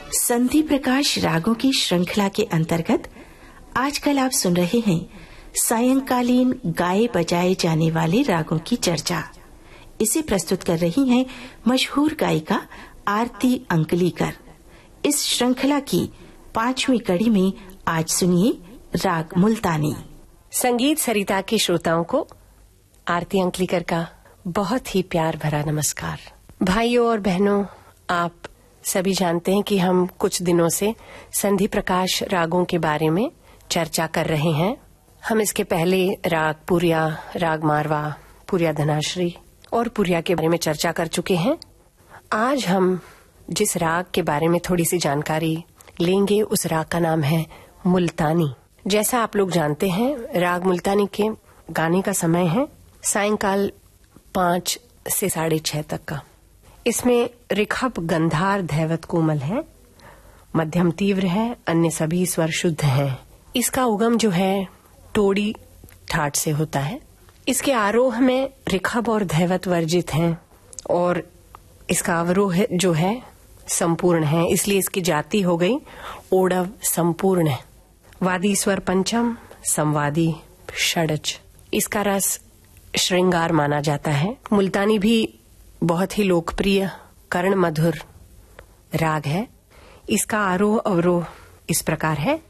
संधि प्रकाश रागों की श्रृंखला के अंतर्गत आजकल आप सुन रहे हैं सायंकालीन गाए बजाए जाने वाले रागों की चर्चा। इसे प्रस्तुत कर रही हैं मशहूर गायिका आरती अंकलीकर। इस श्रृंखला की 5वीं कड़ी में आज सुनिए राग मुल्तानी। संगीत सरिता के श्रोताओं को आरती अंकलीकर का बहुत ही प्यार भरा नमस्कार। भाइयों और बहनों, आप सभी जानते हैं कि हम कुछ दिनों से संधि प्रकाश रागों के बारे में चर्चा कर रहे हैं। हम इसके पहले राग पुरिया, राग मारवा, पुरिया धनाश्री और पुरिया के बारे में चर्चा कर चुके हैं। आज हम जिस राग के बारे में थोड़ी सी जानकारी लेंगे, उस राग का नाम है मुल्तानी। जैसा आप लोग जानते हैं, राग मुल्तानी के गाने का समय है सायंकाल 5 से 6:30 तक का। इसमें ऋखभ, गंधार, धैवत कोमल है, मध्यम तीव्र है, अन्य सभी स्वर शुद्ध हैं। इसका उगम जो है टोड़ी ठाट से होता है। इसके आरोह में ऋखभ और धैवत वर्जित हैं और इसका अवरोह जो है संपूर्ण है, इसलिए इसकी जाति हो गई ओडव संपूर्ण है। वादी स्वर पंचम, संवादी षडज। इसका रस श्रृंगार माना जाता है। मुल्तानी भी बहुत ही लोकप्रिय कर्ण मधुर राग है। इसका आरोह अवरोह इस प्रकार है।